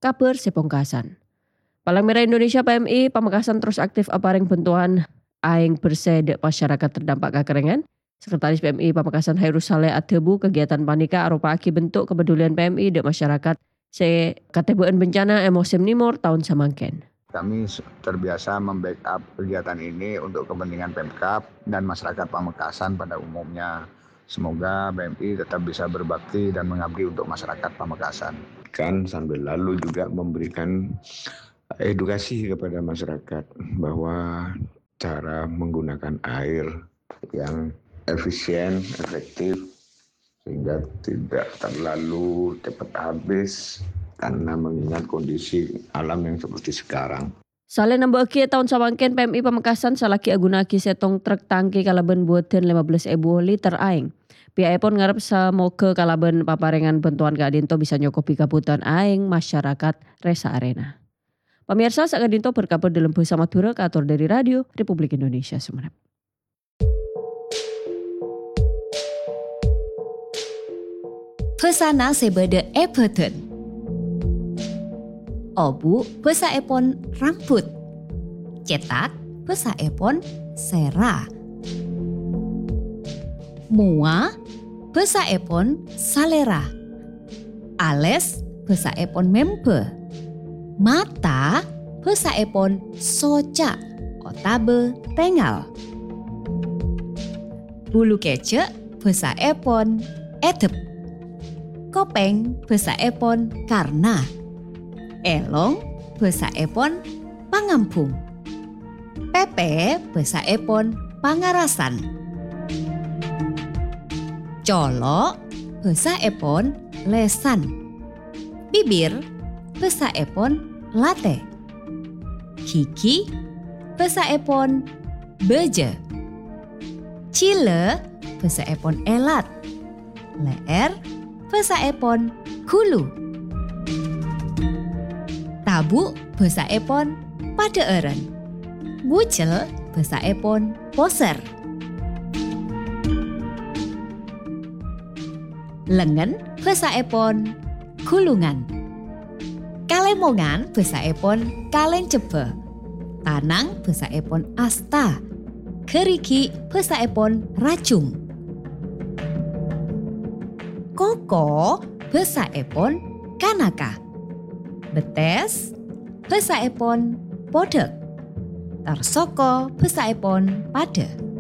kabar sepongkasan. Palang Merah Indonesia PMI Pamekasan terus aktif apareng bantuan aing bersih dek masyarakat terdampak kekeringan. Sekretaris PMI Pamekasan Hairus Saleh Adebu kegiatan panika arupa aki bentuk kepedulian PMI dek masyarakat se katebeueun bencana musim nimor tahun samangken. Kami terbiasa membackup kegiatan ini untuk kepentingan Pemkab dan masyarakat Pamekasan pada umumnya. Semoga PMI tetap bisa berbakti dan mengabdi untuk masyarakat Pamekasan. Kan sambil lalu juga memberikan edukasi kepada masyarakat bahwa cara menggunakan air yang efisien, efektif, sehingga tidak terlalu cepat habis karena mengingat kondisi alam yang seperti sekarang. Saleh nambahkeun tahun samangken PMI Pamekasan salaki agunaki setong truk tangki kalaban buatan 15.000 liter aing. Pihakipun ngarep samoga kalaban paparengan bantuan ka Adinto bisa nyokopi kabutuhan aing masyarakat Resa Arena. Pemirsa sakadinto berkabar dalam bahasa Madura kator dari Radio Republik Indonesia Sumenep. Pesana sebede Everton. Obu besa epon rambut. Cetak besa epon sera. Mua besa epon salera. Ales besa epon member. Mata besa epon soca otabe tengal. Bulu kecek besa epon edep. Kopeng basa epon karna. Elong basa epon pangampung. Pepe basa epon pangarasan. Colo basa epon lesan. Bibir basa epon late. Kiki basa epon beje. Cile basa epon elat. Leer basa epon hulu. Tabu basa epon padeeren. Bucel basa epon poser. Lengen basa epon gulungan. Kalemongan basa epon kaleng cebe. Tanang basa epon asta. Keriki basa epon racung. Koko basa epon kanaka. Betes basa epon podek. Tarsoko basa epon pade.